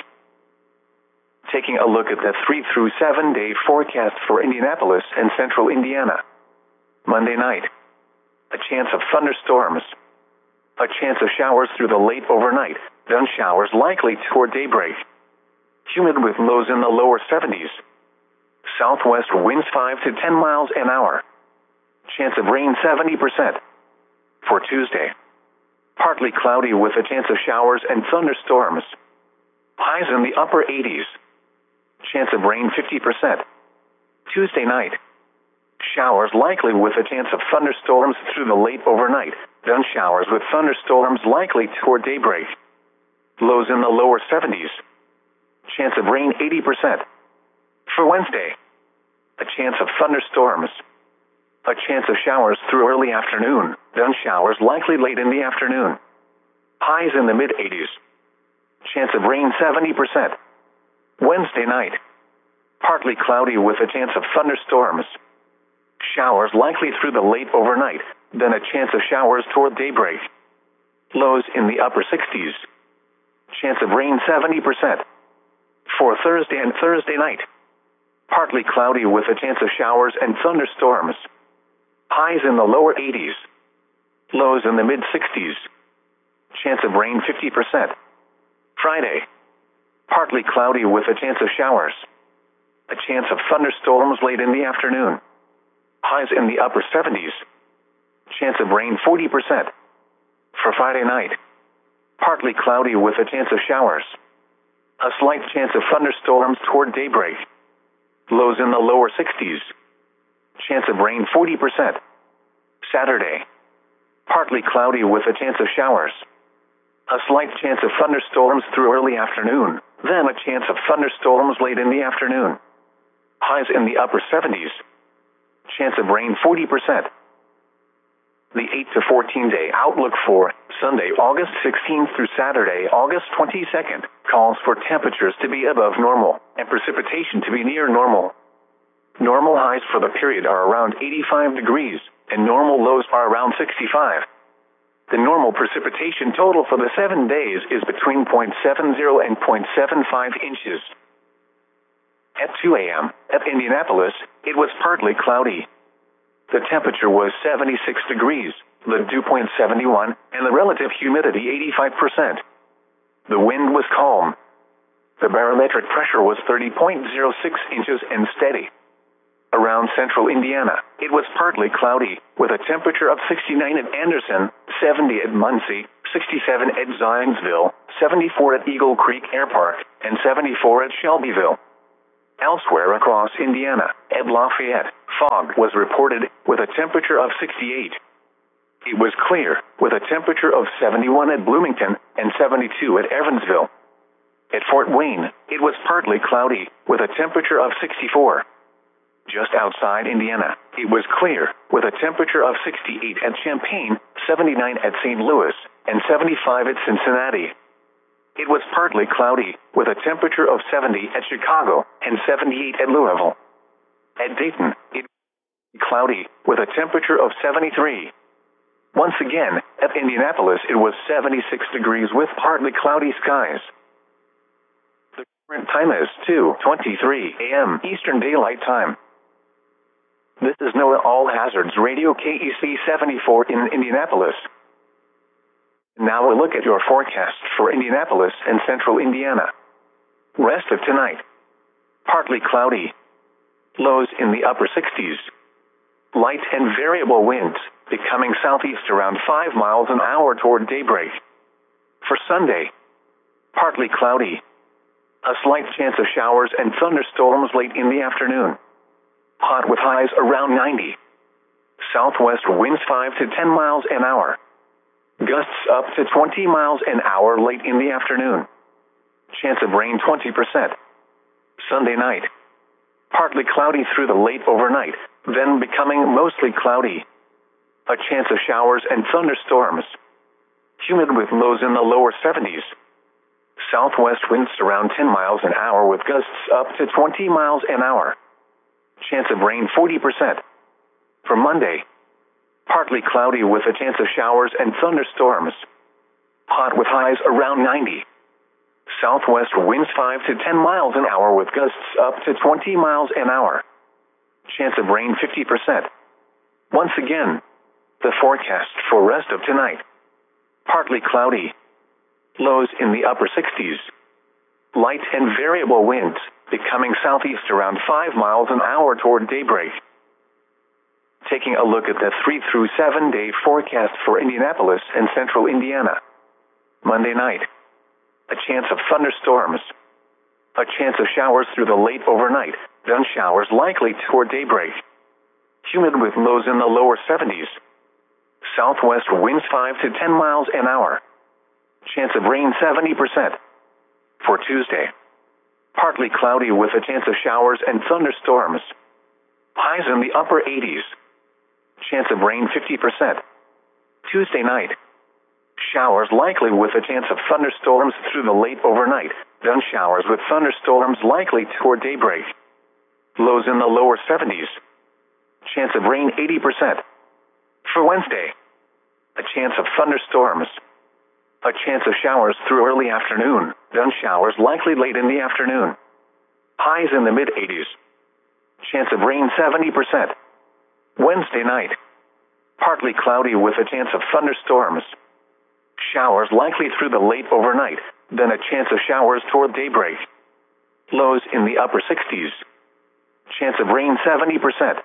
Taking a look at the 3 through 7 day forecast for Indianapolis and central Indiana. Monday night. A chance of thunderstorms. A chance of showers through the late overnight, then showers likely toward daybreak. Humid with lows in the lower 70s. Southwest winds 5 to 10 miles an hour. Chance of rain 70%. For Tuesday, partly cloudy with a chance of showers and thunderstorms. Highs in the upper 80s. Chance of rain 50%. Tuesday night, showers likely with a chance of thunderstorms through the late overnight, then showers with thunderstorms likely toward daybreak. Lows in the lower 70s. Chance of rain 80%. For Wednesday, a chance of thunderstorms. A chance of showers through early afternoon, then showers likely late in the afternoon. Highs in the mid-80s. Chance of rain 70%. Wednesday night, partly cloudy with a chance of thunderstorms. Showers likely through the late overnight, then a chance of showers toward daybreak. Lows in the upper 60s. Chance of rain 70%. For Thursday and Thursday night, partly cloudy with a chance of showers and thunderstorms. Highs in the lower 80s. Lows in the mid-60s. Chance of rain 50%. Friday, partly cloudy with a chance of showers. A chance of thunderstorms late in the afternoon. Highs in the upper 70s. Chance of rain 40%. For Friday night, partly cloudy with a chance of showers. A slight chance of thunderstorms toward daybreak. Lows in the lower 60s. Chance of rain 40%. Saturday, partly cloudy with a chance of showers. A slight chance of thunderstorms through early afternoon, then a chance of thunderstorms late in the afternoon. Highs in the upper 70s. Chance of rain 40%. The 8 to 14 day outlook for Sunday, August 16th through Saturday, August 22nd, calls for temperatures to be above normal and precipitation to be near normal. Normal highs for the period are around 85 degrees, and normal lows are around 65. The normal precipitation total for the 7 days is between 0.70 and 0.75 inches. At 2 a.m., at Indianapolis, it was partly cloudy. The temperature was 76 degrees, the dew point 71, and the relative humidity 85%. The wind was calm. The barometric pressure was 30.06 inches and steady. Around central Indiana, it was partly cloudy, with a temperature of 69 at Anderson, 70 at Muncie, 67 at Zionsville, 74 at Eagle Creek Air Park, and 74 at Shelbyville. Elsewhere across Indiana, at Lafayette, fog was reported, with a temperature of 68. It was clear, with a temperature of 71 at Bloomington, and 72 at Evansville. At Fort Wayne, it was partly cloudy, with a temperature of 64. Just outside Indiana, it was clear, with a temperature of 68 at Champaign, 79 at St. Louis, and 75 at Cincinnati. It was partly cloudy, with a temperature of 70 at Chicago, and 78 at Louisville. At Dayton, it was cloudy, with a temperature of 73. Once again, at Indianapolis it was 76 degrees with partly cloudy skies. The current time is 2:23 a.m. Eastern Daylight Time. This is NOAA All Hazards Radio KEC 74 in Indianapolis. Now we'll look at your forecast for Indianapolis and central Indiana. Rest of tonight. Partly cloudy. Lows in the upper 60s. Light and variable winds, becoming southeast around 5 miles an hour toward daybreak. For Sunday, partly cloudy. A slight chance of showers and thunderstorms late in the afternoon. Hot with highs around 90. Southwest winds 5 to 10 miles an hour. Gusts up to 20 miles an hour late in the afternoon. Chance of rain 20%. Sunday night. Partly cloudy through the late overnight, then becoming mostly cloudy. A chance of showers and thunderstorms. Humid with lows in the lower 70s. Southwest winds around 10 miles an hour with gusts up to 20 miles an hour. Chance of rain 40%. For Monday, partly cloudy with a chance of showers and thunderstorms. Hot with highs around 90. Southwest winds 5 to 10 miles an hour with gusts up to 20 miles an hour. Chance of rain 50%. Once again, the forecast for rest of tonight. Partly cloudy. Lows in the upper 60s. Light and variable winds, becoming southeast around 5 miles an hour toward daybreak. Taking a look at the 3 through 7 day forecast for Indianapolis and central Indiana. Monday night. A chance of thunderstorms. A chance of showers through the late overnight, then showers likely toward daybreak. Humid with lows in the lower 70s. Southwest winds 5 to 10 miles an hour. Chance of rain 70%. For Tuesday, partly cloudy with a chance of showers and thunderstorms. Highs in the upper 80s. Chance of rain 50%. Tuesday night, showers likely with a chance of thunderstorms through the late overnight, then showers with thunderstorms likely toward daybreak. Lows in the lower 70s. Chance of rain 80%. For Wednesday, a chance of thunderstorms. A chance of showers through early afternoon, then showers likely late in the afternoon. Highs in the mid-80s. Chance of rain 70%. Wednesday night, partly cloudy with a chance of thunderstorms. Showers likely through the late overnight, then a chance of showers toward daybreak. Lows in the upper 60s. Chance of rain 70%.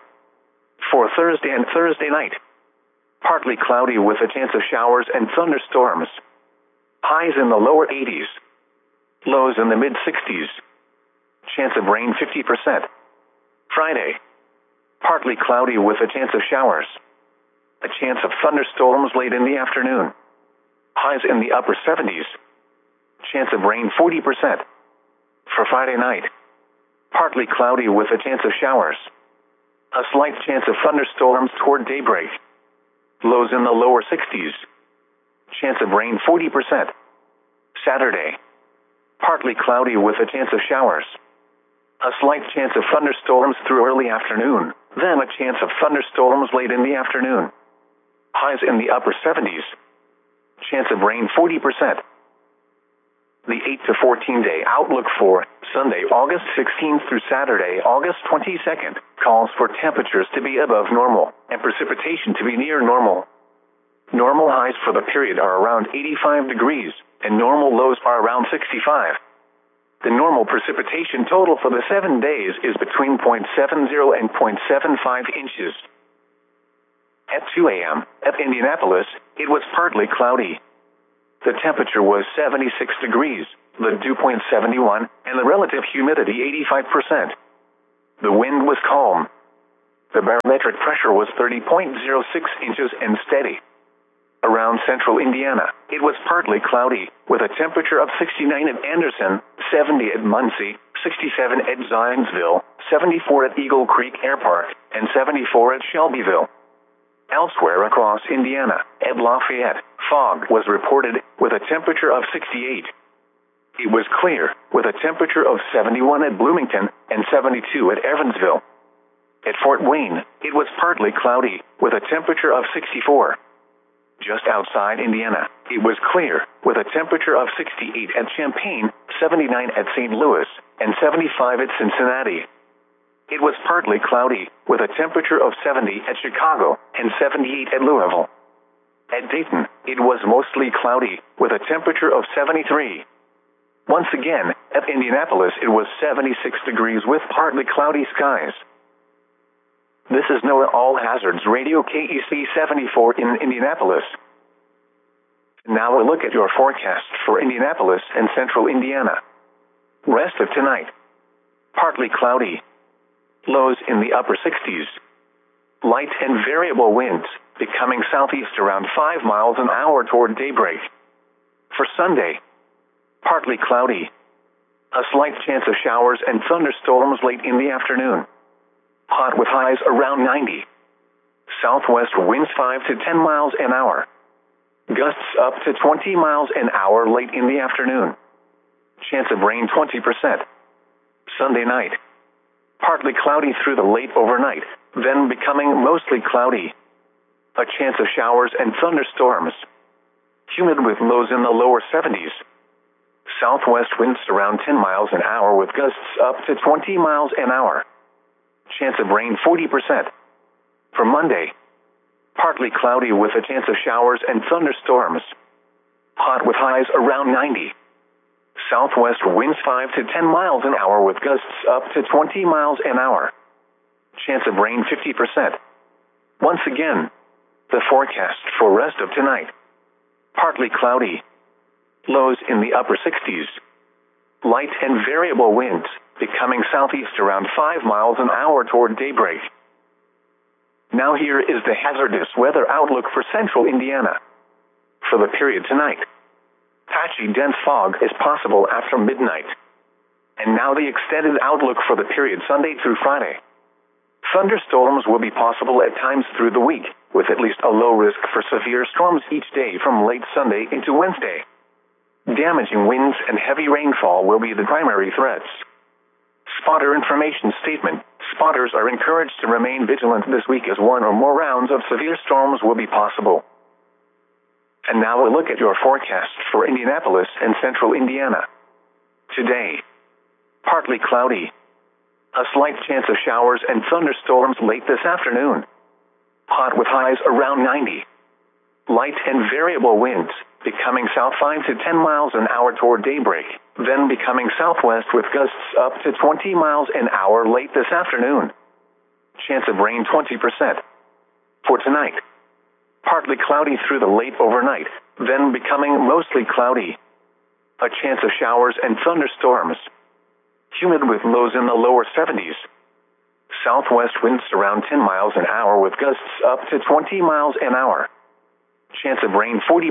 For Thursday and Thursday night, partly cloudy with a chance of showers and thunderstorms. Highs in the lower 80s. Lows in the mid-60s. Chance of rain 50%. Friday, partly cloudy with a chance of showers. A chance of thunderstorms late in the afternoon. Highs in the upper 70s. Chance of rain 40%. For Friday night, partly cloudy with a chance of showers. A slight chance of thunderstorms toward daybreak. Lows in the lower 60s. Chance of rain 40%. Saturday, partly cloudy with a chance of showers. A slight chance of thunderstorms through early afternoon, then a chance of thunderstorms late in the afternoon. Highs in the upper 70s. Chance of rain 40%. The 8 to 14 day outlook for Sunday, August 16th through Saturday, August 22nd, calls for temperatures to be above normal and precipitation to be near normal. Normal highs for the period are around 85 degrees, and normal lows are around 65. The normal precipitation total for the 7 days is between 0.70 and 0.75 inches. At 2 a.m., at Indianapolis, it was partly cloudy. The temperature was 76 degrees, the dew point 71, and the relative humidity 85%. The wind was calm. The barometric pressure was 30.06 inches and steady. Around central Indiana, it was partly cloudy, with a temperature of 69 at Anderson, 70 at Muncie, 67 at Zionsville, 74 at Eagle Creek Air Park, and 74 at Shelbyville. Elsewhere across Indiana, at Lafayette, fog was reported, with a temperature of 68. It was clear, with a temperature of 71 at Bloomington and 72 at Evansville. At Fort Wayne, it was partly cloudy, with a temperature of 64. Just outside Indiana, it was clear, with a temperature of 68 at Champaign, 79 at St. Louis, and 75 at Cincinnati. It was partly cloudy, with a temperature of 70 at Chicago, and 78 at Louisville. At Dayton, it was mostly cloudy, with a temperature of 73. Once again, at Indianapolis it was 76 degrees with partly cloudy skies. This is NOAA All Hazards Radio KEC 74 in Indianapolis. Now a look at your forecast for Indianapolis and central Indiana. Rest of tonight. Partly cloudy. Lows in the upper 60s. Light and variable winds, becoming southeast around 5 miles an hour toward daybreak. For Sunday, partly cloudy. A slight chance of showers and thunderstorms late in the afternoon. Hot with highs around 90. Southwest winds 5 to 10 miles an hour. Gusts up to 20 miles an hour late in the afternoon. Chance of rain 20%. Sunday night. Partly cloudy through the late overnight, then becoming mostly cloudy. A chance of showers and thunderstorms. Humid with lows in the lower 70s. Southwest winds around 10 miles an hour with gusts up to 20 miles an hour. Chance of rain 40%. For Monday, partly cloudy with a chance of showers and thunderstorms. Hot with highs around 90. Southwest winds 5 to 10 miles an hour with gusts up to 20 miles an hour. Chance of rain 50%. Once again, the forecast for rest of tonight. Partly cloudy. Lows in the upper 60s. Light and variable winds, becoming southeast around 5 miles an hour toward daybreak. Now here is the hazardous weather outlook for central Indiana. For the period tonight, patchy dense fog is possible after midnight. And now the extended outlook for the period Sunday through Friday. Thunderstorms will be possible at times through the week, with at least a low risk for severe storms each day from late Sunday into Wednesday. Damaging winds and heavy rainfall will be the primary threats. Spotter information statement. Spotters are encouraged to remain vigilant this week as one or more rounds of severe storms will be possible. And now a look at your forecast for Indianapolis and central Indiana. Today, partly cloudy. A slight chance of showers and thunderstorms late this afternoon. Hot with highs around 90. Light and variable winds, becoming south 5 to 10 miles an hour toward daybreak, then becoming southwest with gusts up to 20 miles an hour late this afternoon. Chance of rain 20%. For tonight, partly cloudy through the late overnight, then becoming mostly cloudy. A chance of showers and thunderstorms. Humid with lows in the lower 70s. Southwest winds around 10 miles an hour with gusts up to 20 miles an hour. Chance of rain 40%.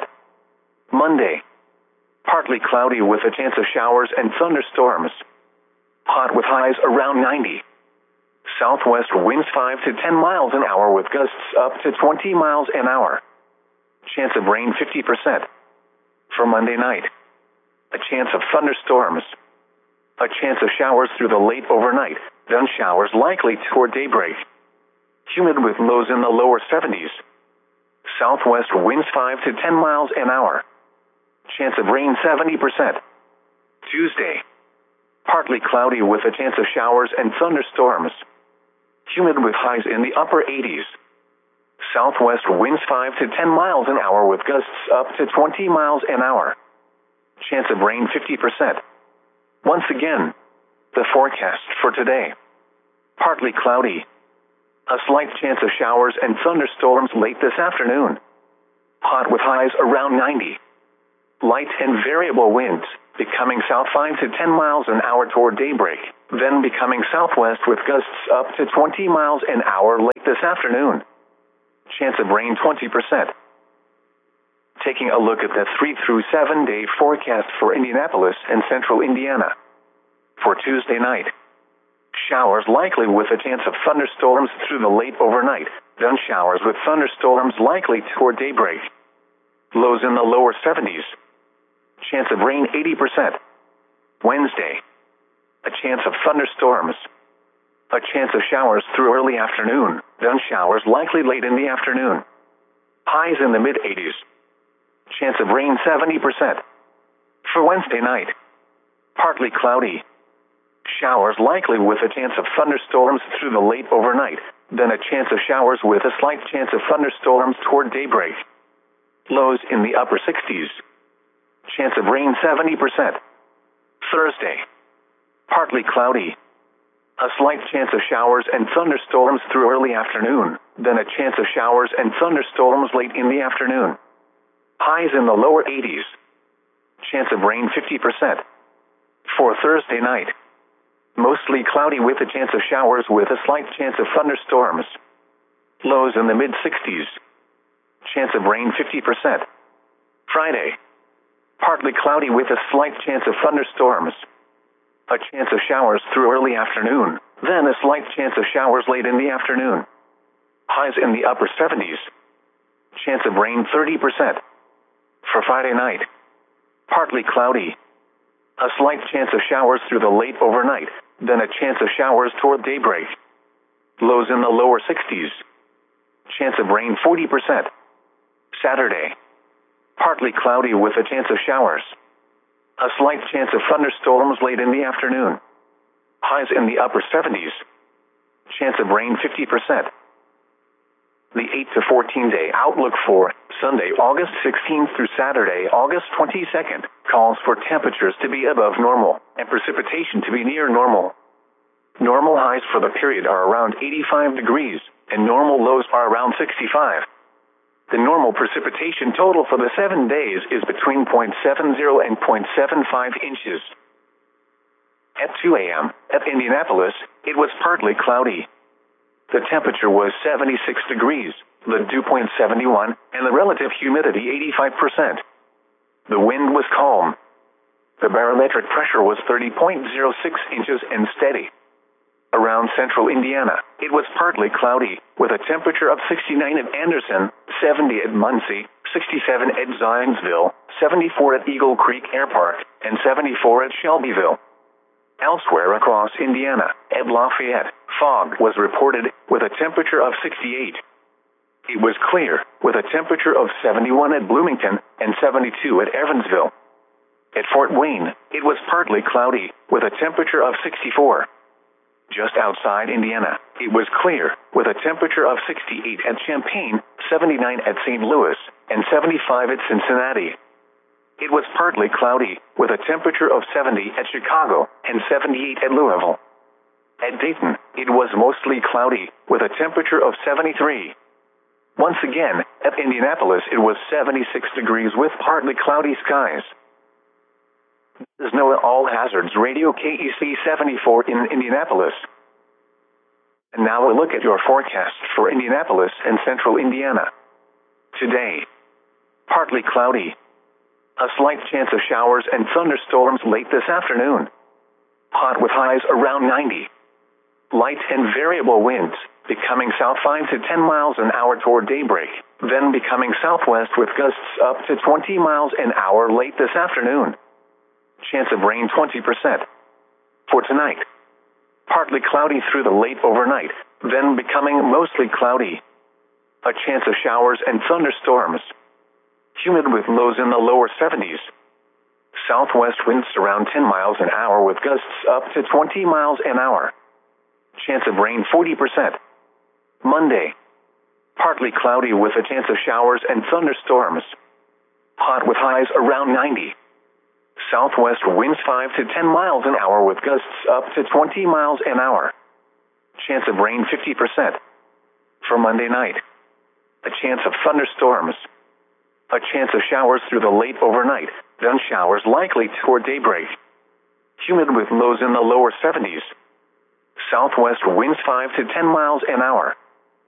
Monday, partly cloudy with a chance of showers and thunderstorms. Hot with highs around 90. Southwest winds 5 to 10 miles an hour with gusts up to 20 miles an hour. Chance of rain 50%. For Monday night, a chance of thunderstorms. A chance of showers through the late overnight, then showers likely toward daybreak. Humid with lows in the lower 70s. Southwest winds 5 to 10 miles an hour. Chance of rain 70%. Tuesday, partly cloudy with a chance of showers and thunderstorms. Humid with highs in the upper 80s. Southwest winds 5 to 10 miles an hour with gusts up to 20 miles an hour. Chance of rain 50%. Once again, the forecast for today. Partly cloudy. A slight chance of showers and thunderstorms late this afternoon. Hot with highs around 90. Light and variable winds, becoming south 5 to 10 miles an hour toward daybreak, then becoming southwest with gusts up to 20 miles an hour late this afternoon. Chance of rain 20%. Taking a look at the 3 through 7 day forecast for Indianapolis and central Indiana. For Tuesday night, showers likely with a chance of thunderstorms through the late overnight, then showers with thunderstorms likely toward daybreak. Lows in the lower 70s. Chance of rain 80%. Wednesday, a chance of thunderstorms. A chance of showers through early afternoon, then showers likely late in the afternoon. Highs in the mid-80s. Chance of rain 70%. For Wednesday night, partly cloudy. Showers likely with a chance of thunderstorms through the late overnight, then a chance of showers with a slight chance of thunderstorms toward daybreak. Lows in the upper 60s. Chance of rain 70%. Thursday, partly cloudy. A slight chance of showers and thunderstorms through early afternoon, then a chance of showers and thunderstorms late in the afternoon. Highs in the lower 80s. Chance of rain 50%. For Thursday night, mostly cloudy with a chance of showers with a slight chance of thunderstorms. Lows in the mid-60s. Chance of rain 50%. Friday, partly cloudy with a slight chance of thunderstorms. A chance of showers through early afternoon, then a slight chance of showers late in the afternoon. Highs in the upper 70s. Chance of rain 30%. For Friday night, partly cloudy. A slight chance of showers through the late overnight, then a chance of showers toward daybreak. Lows in the lower 60s. Chance of rain 40%. Saturday, partly cloudy with a chance of showers. A slight chance of thunderstorms late in the afternoon. Highs in the upper 70s. Chance of rain 50%. The 8 to 14 day outlook for Sunday, August 16th through Saturday, August 22nd, calls for temperatures to be above normal and precipitation to be near normal. Normal highs for the period are around 85 degrees, and normal lows are around 65. The normal precipitation total for the 7 days is between 0.70 and 0.75 inches. At 2 a.m., at Indianapolis, it was partly cloudy. The temperature was 76 degrees, the dew point 71, and the relative humidity 85%. The wind was calm. The barometric pressure was 30.06 inches and steady. Around central Indiana, it was partly cloudy, with a temperature of 69 at Anderson, 70 at Muncie, 67 at Zionsville, 74 at Eagle Creek Air Park, and 74 at Shelbyville. Elsewhere across Indiana, at Lafayette, fog was reported with a temperature of 68. It was clear, with a temperature of 71 at Bloomington and 72 at Evansville. At Fort Wayne, it was partly cloudy, with a temperature of 64. Just outside Indiana, it was clear, with a temperature of 68 at Champaign, 79 at St. Louis, and 75 at Cincinnati. It was partly cloudy, with a temperature of 70 at Chicago and 78 at Louisville. At Dayton, it was mostly cloudy, with a temperature of 73. Once again, at Indianapolis, it was 76 degrees with partly cloudy skies. This is NOAA All Hazards Radio KEC 74 in Indianapolis. And now a look at your forecast for Indianapolis and central Indiana. Today, partly cloudy. A slight chance of showers and thunderstorms late this afternoon. Hot with highs around 90. Light and variable winds, becoming south 5 to 10 miles an hour toward daybreak, then becoming southwest with gusts up to 20 miles an hour late this afternoon. Chance of rain 20%. For tonight, partly cloudy through the late overnight, then becoming mostly cloudy. A chance of showers and thunderstorms. Humid with lows in the lower 70s. Southwest winds around 10 miles an hour with gusts up to 20 miles an hour. Chance of rain 40%. Monday, partly cloudy with a chance of showers and thunderstorms. Hot with highs around 90. Southwest winds 5 to 10 miles an hour with gusts up to 20 miles an hour. Chance of rain 50%. For Monday night, a chance of thunderstorms. A chance of showers through the late overnight, then showers likely toward daybreak. Humid with lows in the lower 70s. Southwest winds 5 to 10 miles an hour.